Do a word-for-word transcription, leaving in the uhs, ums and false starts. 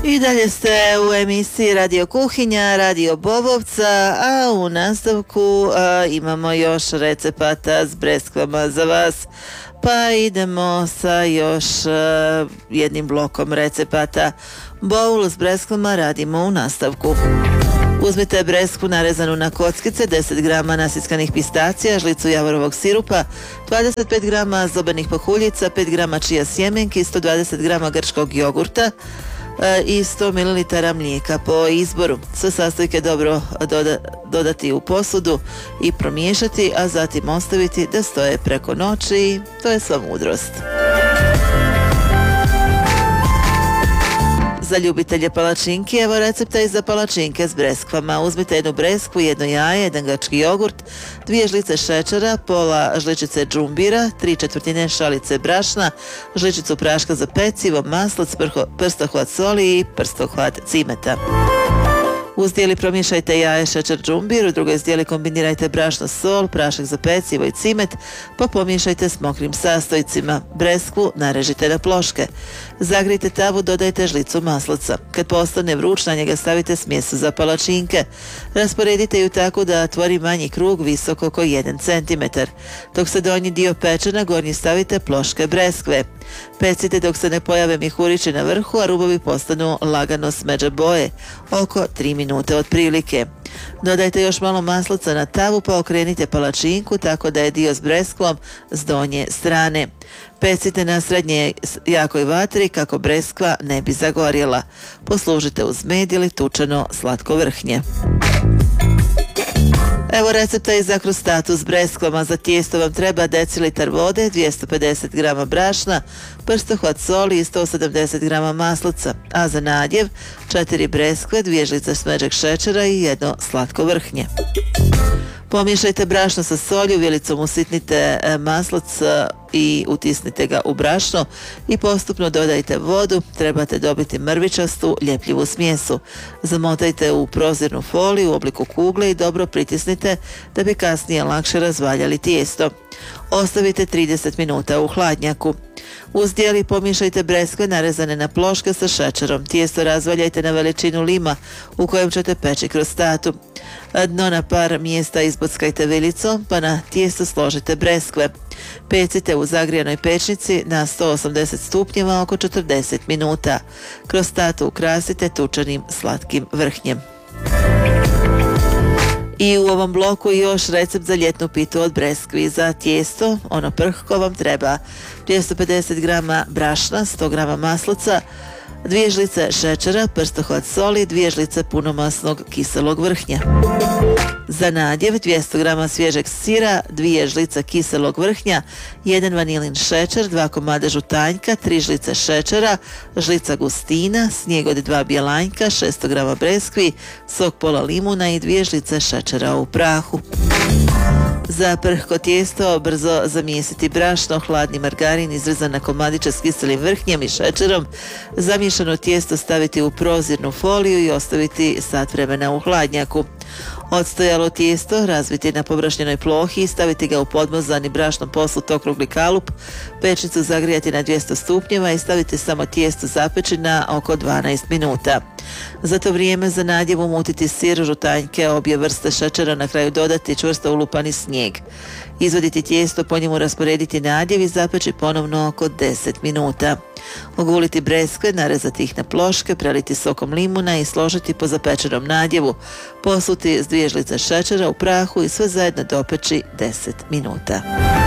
I dalje ste u emisiji Radio Kuhinja, Radio Bobovca, a u nastavku a, imamo još recepata s breskvama za vas. Pa idemo sa još a, jednim blokom recepata. Bowl s breskvama radimo u nastavku. Uzmite breskvu narezanu na kockice, deset grama nasitkanih pistacija, žlicu javorovog sirupa, dvadeset pet grama zobenih pahuljica, pet grama čija sjemenki, sto dvadeset grama grčkog jogurta i sto mililitara mlijeka po izboru. Sve sastojke dobro doda, dodati u posudu i promiješati, a zatim ostaviti da stoje preko noći. To je sva mudrost. Za ljubitelje palačinki, evo recepta i za palačinke s breskvama. Uzmite jednu breskvu, jedno jaje, jedan grčki jogurt, dvije žlice šećera, pola žličice džumbira, tri četvrtine šalice brašna, žličicu praška za pecivo, maslac, prstohvat soli i prstohvat cimeta. U zdjeli promiješajte jaje, šećer, džumbir, u drugoj zdjeli kombinirajte brašno, sol, prašak za pecivo i cimet, pa pomiješajte s mokrim sastojcima. Breskvu narežite na ploške. Zagrijte tavu, dodajte žlicu maslaca. Kad postane vruć, na njega stavite smjesu za palačinke. Rasporedite ju tako da tvori manji krug visok oko jedan centimetar. Dok se donji dio peče, na gornji stavite ploške breskve. Pecite dok se ne pojave mihurići na vrhu, a rubovi postanu lagano smeđe boje, oko tri minute otprilike. Dodajte još malo maslaca na tavu, pa okrenite palačinku tako da je dio s breskvom s donje strane. Pecite na srednje jakoj vatri kako breskva ne bi zagorjela. Poslužite uz med ili tučeno slatko vrhnje. Evo recepta i za krustatu s breskvama. Za tijesto vam treba decilitar vode, dvjesto pedeset grama brašna, prstohvat soli i sto sedamdeset grama maslaca, a za nadjev četiri breskve, dvije žlice smeđeg šećera i jedno slatko vrhnje. Pomiješajte brašno sa solju, vijelicom usitnite maslac i utisnite ga u brašno i postupno dodajte vodu. Trebate dobiti mrvičastu, ljepljivu smjesu. Zamotajte u prozirnu foliju u obliku kugle i dobro pritisnite da bi kasnije lakše razvaljali tijesto. Ostavite trideset minuta u hladnjaku. U zdjeli pomiješajte breskve narezane na ploške sa šećerom. Tijesto razvaljajte na veličinu lima u kojem ćete peći krustatu. Dno na par mjesta izbockajte vilicom, pa na tijesto složite breskve. Pecite u zagrijanoj pečnici na sto osamdeset stupnjeva oko četrdeset minuta. Krustatu ukrasite tučenim slatkim vrhnjem. I u ovom bloku još recept za ljetnu pitu od breskvi. Za tijesto, ono prhko, vam treba dvjesto pedeset grama brašna, sto grama maslaca, dvije žlice šećera, prstohvat soli, dvije žlice punomasnog kiselog vrhnja. Za nadjev dvjesto grama svježeg sira, dvije žlice kiselog vrhnja, jedan vanilin šećer, dva komada žutanjka, tri žlice šećera, žlica gustina, snijeg od dva bjelanjka, šesto grama breskvi, sok pola limuna i dvije žlice šećera u prahu. Za prhko tijesto brzo zamjesiti brašno, hladni margarin izrezan na komadiće s kiselim vrhnjem i šećerom, zamiješano tijesto staviti u prozirnu foliju i ostaviti sat vremena u hladnjaku. Odstojalo tijesto razviti na pobrašnjenoj plohi i staviti ga u podmazani brašnom posut okrugli kalup, pečnicu zagrijati na dvjesto stupnjeva i staviti samo tijesto zapeći na oko dvanaest minuta. Za to vrijeme za nadjev umutiti sir, žutanjke, obje vrste šećera, na kraju dodati čvrsto ulupani snijeg. Izvaditi tijesto, po njemu rasporediti nadjev i zapeći ponovno oko deset minuta. Oguliti breskve, narezati ih na ploške, preliti sokom limuna i složiti po zapečenom nadjevu. Posuti s dvije žlice šećera u prahu i sve zajedno dopeći deset minuta.